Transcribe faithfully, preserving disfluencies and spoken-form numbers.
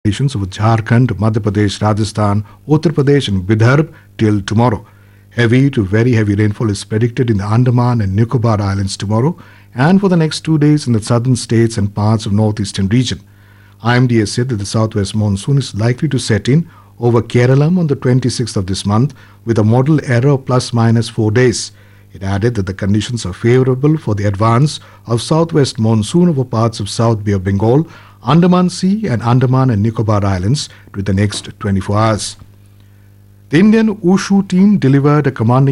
Nations of Jharkhand, Madhya Pradesh, Rajasthan, Uttar Pradesh and Vidarbha till tomorrow. Heavy to very heavy rainfall is predicted in the Andaman and Nicobar Islands tomorrow and for the next two days in the southern states and parts of northeastern region. I M D has said that the southwest monsoon is likely to set in over Kerala on the twenty-sixth of this month with a model error of plus minus four days. It added that the conditions are favorable for the advance of southwest monsoon over parts of South Bay of Bengal, Andaman Sea and Andaman and Nicobar Islands with the next twenty-four hours. The Indian Wushu team delivered a commanding